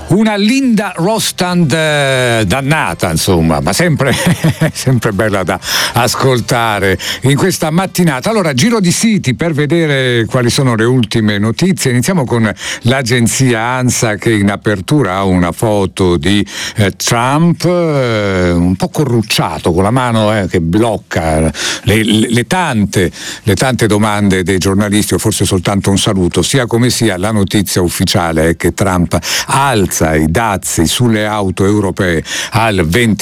Una Linda Ronstadt dannata, insomma, ma sempre bella da ascoltare in questa mattinata. Allora, giro di siti per vedere quali sono le ultime notizie. Iniziamo con l'agenzia ANSA, che in apertura ha una foto di Trump un po' corrucciato, con la mano che blocca le tante domande dei giornalisti, o forse soltanto un saluto. Sia come sia, la notizia ufficiale è che Trump alza i dazi sulle auto europee al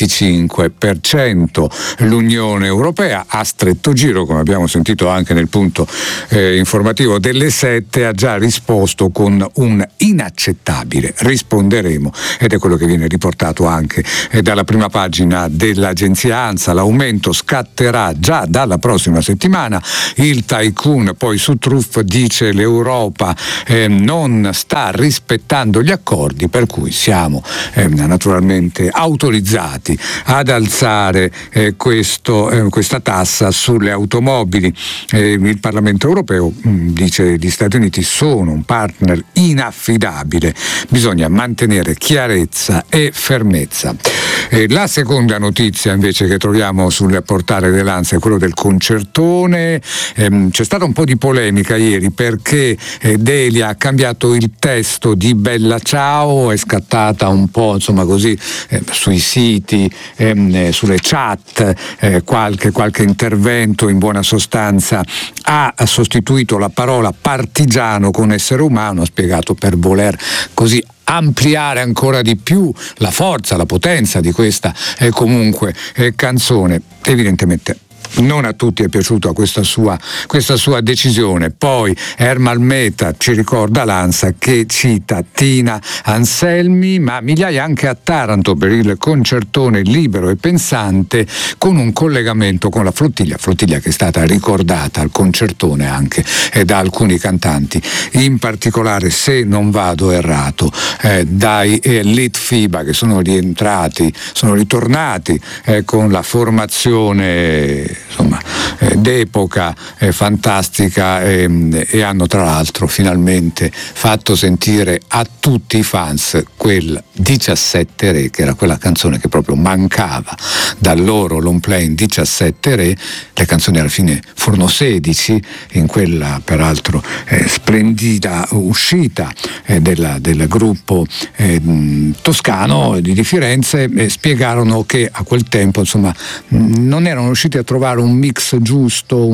25%. L'Unione Europea, a stretto giro, come abbiamo sentito anche nel punto informativo delle 7, ha già risposto con un inaccettabile risponderemo, ed è quello che viene riportato anche dalla prima pagina dell'agenzia ANSA. L'aumento scatterà già dalla prossima settimana. Il tycoon poi su Truff dice: l'Europa non sta rispettando gli accordi, per cui siamo naturalmente autorizzati ad alzare questa tassa sulle automobili. Il Parlamento europeo dice che gli Stati Uniti sono un partner inaffidabile, bisogna mantenere chiarezza e fermezza. La seconda notizia invece che troviamo sul portale dell'ANSA è quello del concertone. C'è stata un po' di polemica ieri perché Delia ha cambiato il testo di Bella Ciao, è scattata un po' insomma così sui siti, sulle chat, qualche intervento. In buona sostanza ha sostituito la parola partigiano con essere umano, ha spiegato per voler così ampliare ancora di più la forza, la potenza di questa comunque canzone. Evidentemente non a tutti è piaciuta questa sua decisione. Poi Ermal Meta ci ricorda l'ANSA, che cita Tina Anselmi, ma migliaia anche a Taranto per il concertone libero e pensante, con un collegamento con la flottiglia che è stata ricordata al concertone anche da alcuni cantanti, in particolare, se non vado errato, dai Litfiba, che sono ritornati con la formazione insomma d'epoca fantastica, e hanno tra l'altro finalmente fatto sentire a tutti i fans quel 17 Re, che era quella canzone che proprio mancava dal loro long play 17 Re. Le canzoni alla fine furono 16 in quella peraltro splendida uscita del gruppo toscano di Firenze. Spiegarono che a quel tempo insomma non erano riusciti a trovare un mix giusto,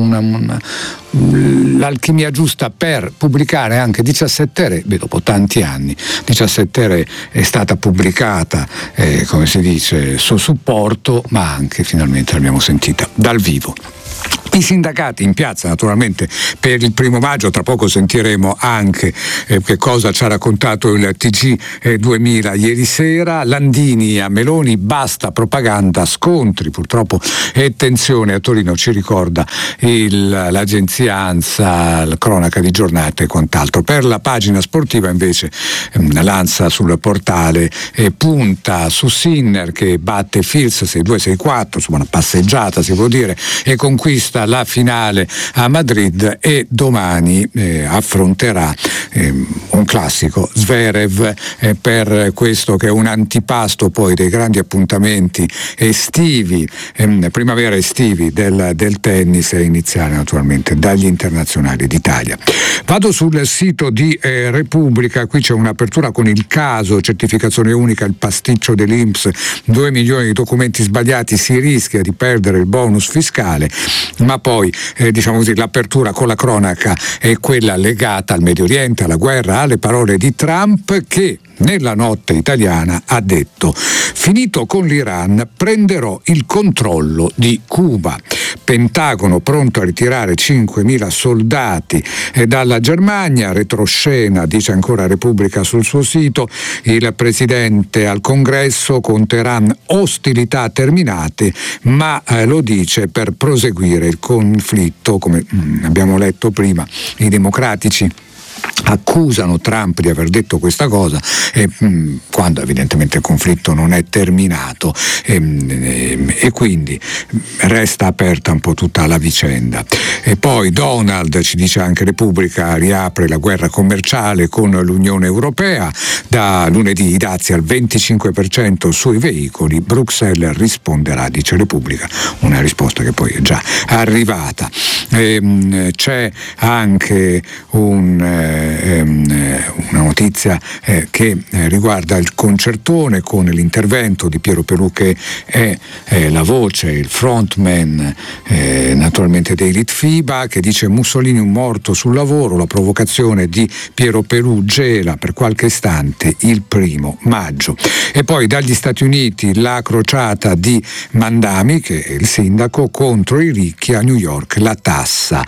l'alchimia giusta per pubblicare anche 17 Re. Dopo tanti anni 17 Re è stata pubblicata, come si dice, su supporto, ma anche finalmente l'abbiamo sentita dal vivo. I sindacati in piazza naturalmente per il 1 maggio, tra poco sentiremo anche che cosa ci ha raccontato il TG 2000 ieri sera. Landini a Meloni: basta propaganda, scontri purtroppo e tensione a Torino, ci ricorda l'agenzia ANSA, la cronaca di giornata e quant'altro. Per la pagina sportiva invece l'ANSA sul portale punta su Sinner, che batte Fils 6-2-6-4, insomma una passeggiata si può dire, e conquista la finale a Madrid, e domani affronterà un classico, Zverev, per questo che è un antipasto poi dei grandi appuntamenti estivi, primavera estivi del tennis, e iniziare naturalmente dagli internazionali d'Italia. Vado sul sito di Repubblica, qui c'è un'apertura con il caso certificazione unica, il pasticcio dell'INPS, 2 milioni di documenti sbagliati, si rischia di perdere il bonus fiscale. Ma poi diciamo così, l'apertura con la cronaca è quella legata al Medio Oriente, alla guerra, alle parole di Trump, che nella notte italiana ha detto: finito con l'Iran prenderò il controllo di Cuba. Pentagono pronto a ritirare 5.000 soldati dalla Germania. Retroscena, dice ancora Repubblica sul suo sito, il presidente al Congresso: con Teheran ostilità terminate, ma lo dice per proseguire il conflitto. Come abbiamo letto prima, i democratici accusano Trump di aver detto questa cosa quando evidentemente il conflitto non è terminato e quindi resta aperta un po' tutta la vicenda. E poi Donald ci dice anche Repubblica riapre la guerra commerciale con l'Unione Europea, da lunedì i dazi al 25% sui veicoli, Bruxelles risponderà, dice Repubblica, una risposta che poi è già arrivata. C'è anche una notizia che riguarda il concertone con l'intervento di Piero Pelù, che è la voce, il frontman naturalmente dei Litfiba, che dice Mussolini un morto sul lavoro, la provocazione di Piero Pelù gela per qualche istante il 1° maggio. E poi dagli Stati Uniti la crociata di Mandami, che è il sindaco, contro i ricchi a New York, la tassa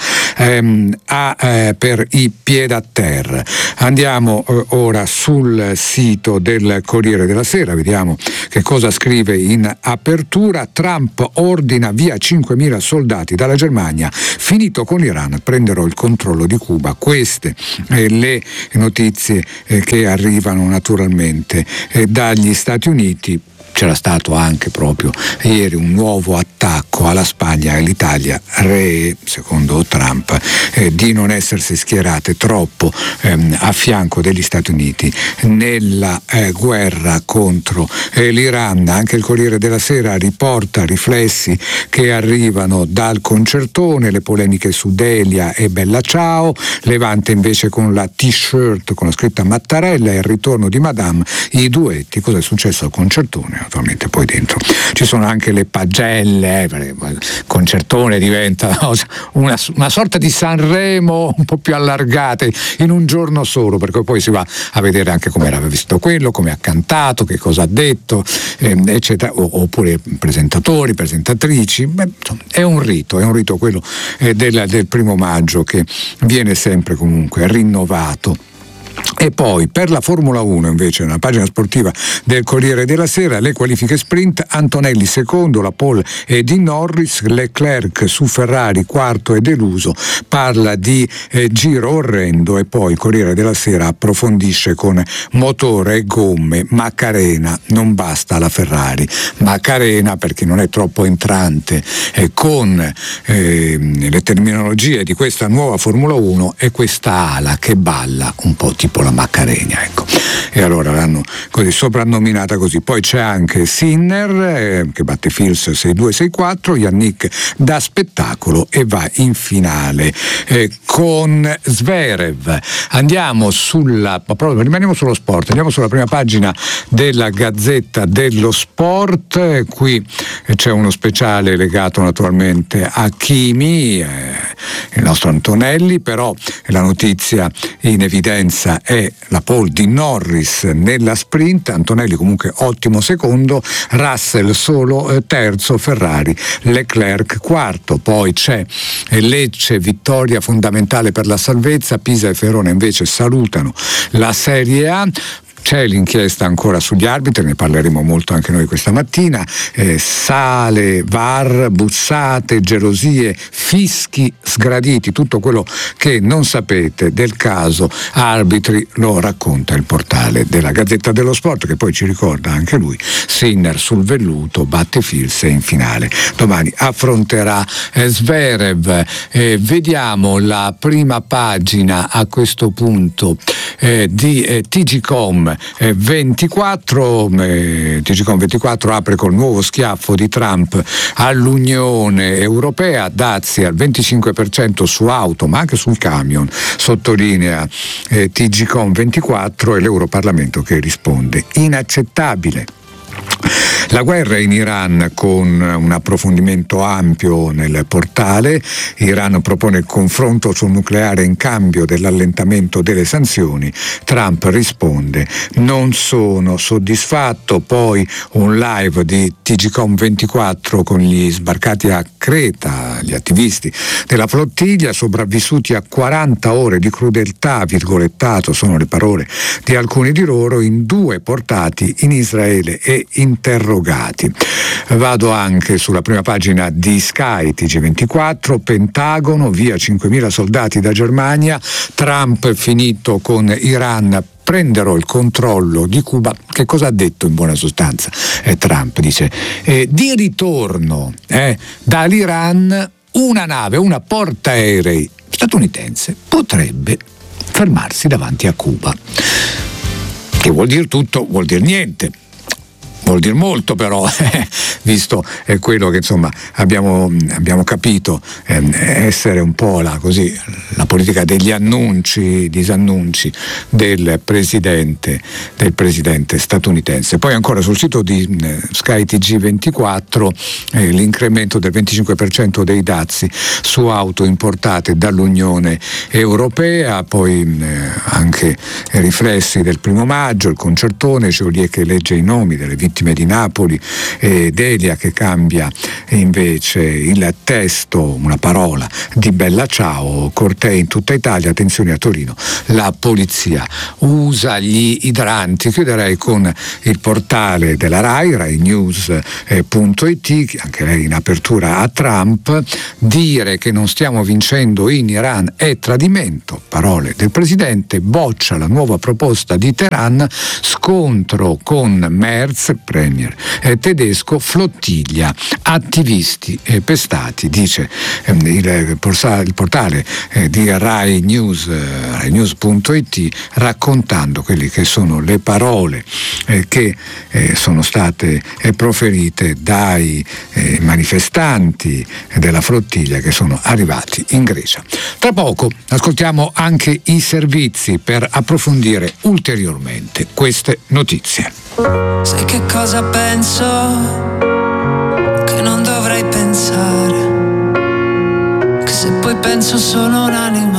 per i pied-à-terre. Andiamo ora sul sito del Corriere della Sera, vediamo che cosa scrive in apertura. Trump ordina via 5.000 soldati dalla Germania, finito con l'Iran prenderò il controllo di Cuba. Queste le notizie che arrivano naturalmente dagli Stati Uniti. C'era stato anche proprio ieri un nuovo attacco alla Spagna e l'Italia ree, secondo Trump, di non essersi schierate troppo a fianco degli Stati Uniti nella guerra contro l'Iran. Anche il Corriere della Sera riporta riflessi che arrivano dal concertone, le polemiche su Delia e Bella Ciao, Levante invece con la t-shirt con la scritta Mattarella e il ritorno di Madame, i duetti. Cosa è successo al concertone? Naturalmente poi dentro ci sono anche le pagelle, il concertone diventa una sorta di Sanremo un po' più allargate in un giorno solo, perché poi si va a vedere anche come era visto quello, come ha cantato, che cosa ha detto, eccetera, oppure presentatori, presentatrici. Insomma, è un rito quello del 1° maggio, che viene sempre comunque rinnovato. E poi per la Formula 1 invece, nella pagina sportiva del Corriere della Sera, le qualifiche sprint, Antonelli secondo, la pole è di Norris, Leclerc su Ferrari quarto è deluso, parla di giro orrendo. E poi il Corriere della Sera approfondisce con motore e gomme, Macarena, non basta la Ferrari. Macarena, per chi non è troppo entrante con le terminologie di questa nuova Formula 1, è questa ala che balla un po' tipo la Macarena, ecco. E allora l'hanno così soprannominata così. Poi c'è anche Sinner che batte Fils 6-2-6-4, Yannick dà spettacolo e va in finale con Zverev. Rimaniamo sullo sport, andiamo sulla prima pagina della Gazzetta dello Sport. Qui c'è uno speciale legato naturalmente a Chimi, il nostro Antonelli, però la notizia in evidenza è la pole di Norris nella sprint, Antonelli comunque ottimo secondo, Russell solo terzo, Ferrari, Leclerc quarto. Poi c'è Lecce, vittoria fondamentale per la salvezza, Pisa e Verona invece salutano la Serie A. C'è l'inchiesta ancora sugli arbitri, ne parleremo molto anche noi questa mattina, sale, VAR, bussate, gelosie, fischi sgraditi, tutto quello che non sapete del caso arbitri lo racconta il portale della Gazzetta dello Sport, che poi ci ricorda anche lui, Sinner sul velluto, batte Fils in finale. Domani affronterà Zverev. Vediamo la prima pagina a questo punto di TGcom 24. TGcom 24 apre col nuovo schiaffo di Trump all'Unione Europea, dazi al 25% su auto ma anche sul camion, sottolinea TGcom 24, e l'Europarlamento che risponde: inaccettabile. La guerra in Iran, con un approfondimento ampio nel portale. Iran propone il confronto sul nucleare in cambio dell'allentamento delle sanzioni. Trump risponde: non sono soddisfatto. Poi un live di TGcom 24 con gli sbarcati a Creta, gli attivisti della flottiglia, sopravvissuti a 40 ore di crudeltà, virgolettato sono le parole di alcuni di loro, in 2 portati in Israele e interrogati. Vado anche sulla prima pagina di Sky TG24, Pentagono, via 5.000 soldati da Germania, Trump finito con Iran, prenderò il controllo di Cuba. Che cosa ha detto in buona sostanza Trump? Dice di ritorno dall'Iran una nave, una portaerei statunitense potrebbe fermarsi davanti a Cuba. Che vuol dire tutto, vuol dire niente. Vuol dire molto però, visto quello che insomma abbiamo capito essere un po' la politica degli annunci, disannunci del presidente statunitense. Poi ancora sul sito di Sky TG24 l'incremento del 25% dei dazi su auto importate dall'Unione Europea, poi anche riflessi del 1 maggio, il concertone, Geolier che legge i nomi delle vittime di Napoli, Delia che cambia invece il testo, una parola di Bella Ciao, cortei in tutta Italia, attenzione a Torino, la polizia usa gli idranti. Chiuderei con il portale della Rai News.it, anche lei in apertura a Trump, dire che non stiamo vincendo in Iran è tradimento, parole del presidente, boccia la nuova proposta di Teheran, scontro con Merz, premier tedesco, flottiglia, attivisti pestati, dice il portale di Rai News.it, raccontando quelli che sono le parole che sono state proferite dai manifestanti della flottiglia che sono arrivati in Grecia. Tra poco ascoltiamo anche i servizi per approfondire ulteriormente queste notizie. Sai che cosa penso? Che non dovrei pensare, che se poi penso sono un animale.